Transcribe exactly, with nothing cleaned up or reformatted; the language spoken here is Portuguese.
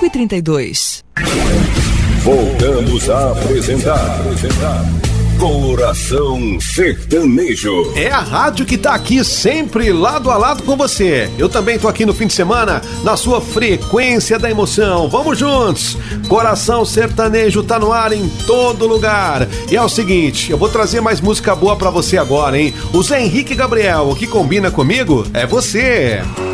e trinta e dois. Voltamos a apresentar, apresentar Coração Sertanejo. É a rádio que tá aqui sempre lado a lado com você. Eu também tô aqui no fim de semana na sua frequência da emoção. Vamos juntos. Coração Sertanejo tá no ar em todo lugar. E é o seguinte, eu vou trazer mais música boa pra você agora, hein? O Zé Henrique Gabriel, o que combina comigo é você.